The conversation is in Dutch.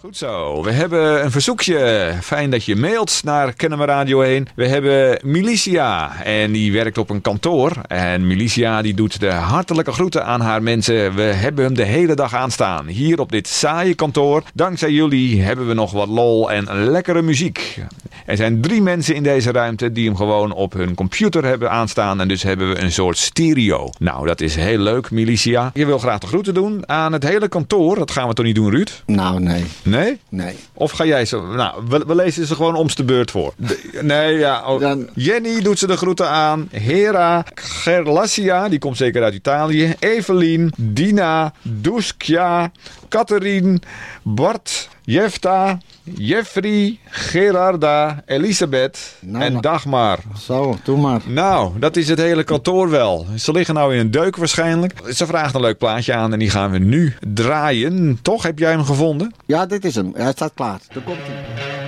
Goed zo, we hebben een verzoekje. Fijn dat je mailt naar Kennemer Radio 1. We hebben Milicia en die werkt op een kantoor. En Milicia die doet de hartelijke groeten aan haar mensen. We hebben hem de hele dag aanstaan. Hier op dit saaie kantoor. Dankzij jullie hebben we nog wat lol en lekkere muziek. Er zijn 3 mensen in deze ruimte die hem gewoon op hun computer hebben aanstaan. En dus hebben we een soort stereo. Nou, dat is heel leuk, Milicia. Je wil graag de groeten doen aan het hele kantoor. Dat gaan we toch niet doen, Ruud? Nou, nee. Nee? Nee. Of ga jij zo... Nou, we lezen ze gewoon om's de beurt voor. Nee, ja. Oh. Dan... Jenny doet ze de groeten aan. Hera, Gerlassia, die komt zeker uit Italië. Evelien, Dina, Duskja, Catherine, Bart, Jefta, Jeffrey, Gerarda, Elisabeth en Dagmar. Zo, doe maar. Nou, dat is het hele kantoor wel. Ze liggen nou in een deuk waarschijnlijk. Ze vraagt een leuk plaatje aan en die gaan we nu draaien. Toch? Heb jij hem gevonden? Ja, dit is hem. Hij staat klaar. Daar komt hij.